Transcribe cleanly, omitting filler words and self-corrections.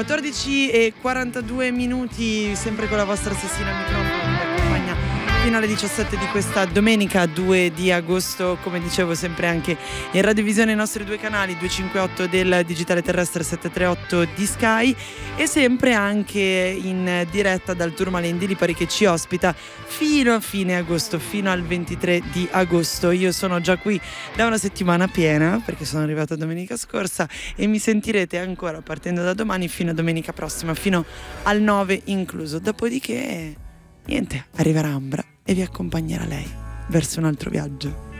14:42, sempre con la vostra Sessina al microfono che vi accompagna fino alle 17 di questa domenica 2 di agosto, come dicevo sempre anche in radiovisione ai nostri due canali, 258 del digitale terrestre, 738 di Sky, e sempre anche in diretta dal Tourmaline di Lipari che ci ospita fino a fine agosto, fino al 23 di agosto. Io sono già qui da una settimana piena perché sono arrivata domenica scorsa e mi sentirete ancora partendo da domani fino a domenica prossima, fino al 9 incluso. Dopodiché niente, arriverà Ambra e vi accompagnerà lei verso un altro viaggio.